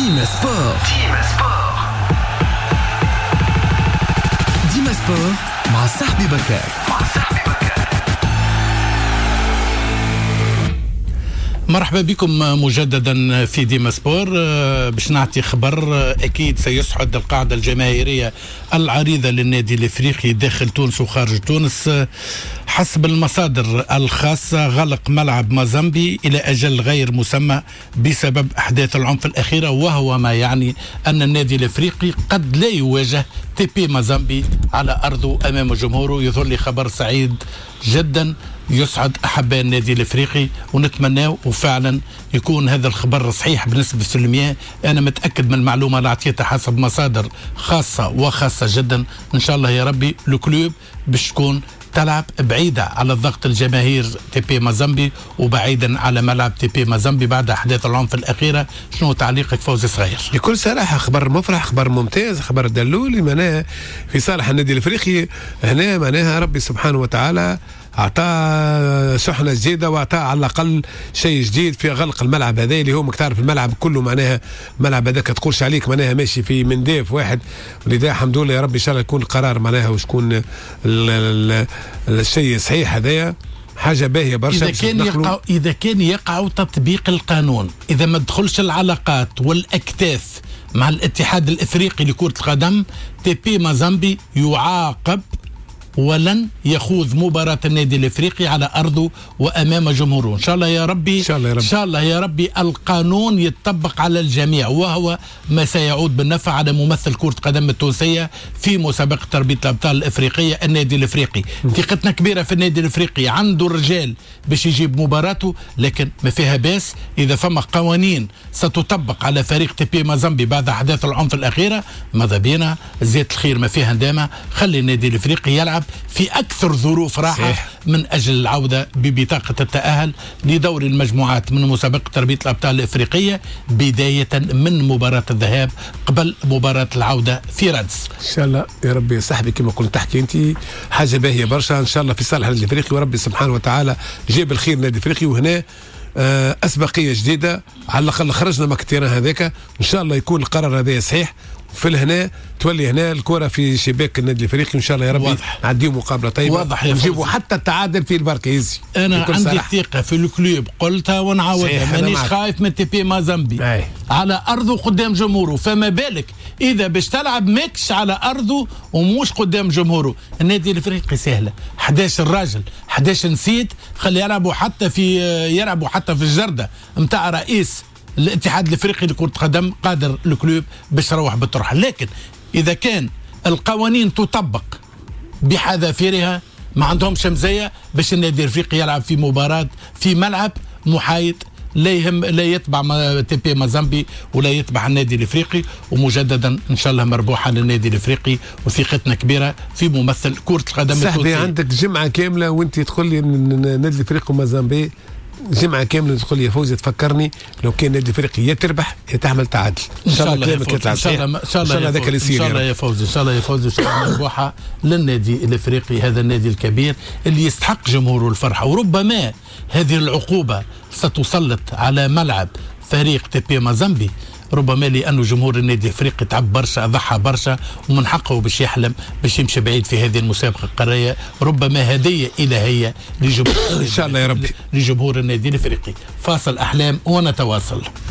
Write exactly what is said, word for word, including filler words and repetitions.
ديما سبور. ديما سبور. ديما سبور مع صاحبي بكار. مع صاحبي بكار. مرحبا بكم مجددا في ديما سبور. باش نعطي خبر اكيد سيسعد القاعده الجماهيريه العريضه للنادي الافريقي داخل تونس وخارج تونس. حسب المصادر الخاصه غلق ملعب مازامبي الى اجل غير مسمى بسبب احداث العنف الاخيره، وهو ما يعني ان النادي الافريقي قد لا يواجه تي بي مازامبي على ارضه امام جمهوره. يظهر لي خبر سعيد جدا يسعد احباء النادي الافريقي، ونتمناه وفعلا يكون هذا الخبر صحيح بنسبه المية. انا متاكد من المعلومه اللي اعطيتها حسب مصادر خاصه وخاصه جدا. ان شاء الله يا ربي الكلوب باش تكون تلعب بعيدة على الضغط الجماهير تي بي مازامبي وبعيدا على ملعب تي بي مازامبي بعد أحداث العنف الأخيرة. شنو تعليقك فوزي صغير؟ بكل صراحة خبر مفرح، خبر ممتاز، خبر دلول معناها في صالح النادي الأفريقي. هنا معناها ربي سبحانه وتعالى أعطاه شحنة جديدة وأعطاه على الأقل شيء جديد في غلق الملعب هذا اللي هو مكتعرف الملعب كله معناها الملعب هذاك تقولش عليك معناها ماشي في منداف واحد. ولذا الحمد لله يا ربي إن شاء الله يكون قرار معناها وشكون الشيء صحيح. هذايا حاجة باهية برشا. إذا كان يقع إذا كان يقع تطبيق القانون، إذا ما تدخلش العلاقات والأكتاف مع الاتحاد الإفريقي لكرة القدم، تي بي مازامبي يعاقب ولن يخوض مباراة النادي الافريقي على ارضه وامام جمهوره. ان شاء الله يا ربي، ان شاء الله يا ربي, إن شاء الله يا ربي القانون يتطبق على الجميع، وهو ما سيعود بالنفع على ممثل كرة القدم التونسية في مسابقة تربية الابطال الافريقية النادي الافريقي. ثقتنا كبيرة في النادي الافريقي، عنده الرجال باش يجيب مباراته، لكن ما فيها باس اذا فما قوانين ستطبق على فريق تي بي مازامبي بعد احداث العنف الاخيرة. ماذا بينا زيت الخير ما فيها ندامة، خلي النادي الافريقي يلعب في أكثر ظروف راحة صحيح. من أجل العودة ببطاقة التأهل لدور المجموعات من مسابقة تربية الأبطال الإفريقية بداية من مباراة الذهاب قبل مباراة العودة في رادس. إن شاء الله يا ربي يا صاحبي كما كنت تحكي أنت حاجة باهية برشا. إن شاء الله في صالح النادي الإفريقي، وربي سبحانه وتعالى جاب الخير النادي الإفريقي. وهنا آه أسبقية جديدة على الأقل خرجنا من التيران هذاك. إن شاء الله يكون القرار هذا صحيح، في الهنا تولي هنا الكرة في شباك النادي الافريقي. ان شاء الله يا ربي نعديو مقابله طيبه واضح ونجيبوا حتى التعادل في البركيزي. انا عندي ثقه في الكلوب، قلتها ونعاودها، مانيش خايف من تي بي مازامبي أي. على ارضه قدام جمهوره، فما بالك اذا باش تلعب ماكش على ارضه وموش قدام جمهوره. النادي الافريقي سهله، احد عشر راجل، احد عشر نسيت، خلي يلعبوا حتى في يلعبوا حتى في الجرده نتاع رئيس الاتحاد الافريقي لكرة القدم، قادر الكلوب باش يروح بالطرح. لكن اذا كان القوانين تطبق بحذافيرها ما عندهمش مزايا باش النادي الافريقي يلعب في مباراة في ملعب محايد لا يهم لا يتبع تي بي مازامبي ولا يتبع النادي الافريقي. ومجددا ان شاء الله مربوحه للنادي الافريقي، وثقتنا كبيره في ممثل كرة القدم التونسية. صاحبي عندك جمعه كامله وانت تدخل لي النادي الافريقي ومازامبي، جمعة كاملة تدخل يا فوزي تفكرني لو كان النادي الافريقي يا تربح يا تعمل تعادل. ان شاء الله كلامك يطلع صحيح. ان شاء الله هذاك اللي يصير. ان شاء الله يا فوزي، ان شاء الله يا فوزي، ان شاء الله مربوحة للنادي الافريقي، هذا النادي الكبير اللي يستحق جمهوره الفرحة. وربما هذه العقوبة ستسلط على ملعب فريق تي بي مازامبي، ربما لأنه جمهور النادي الافريقي تعب برشا، ضحى برشا، ومن حقه باش يحلم باش يمشي بعيد في هذه المسابقه القاريه. ربما هديه الهيه لجمهور ان شاء الله يا ربي لجمهور النادي الافريقي. فاصل احلام ونتواصل.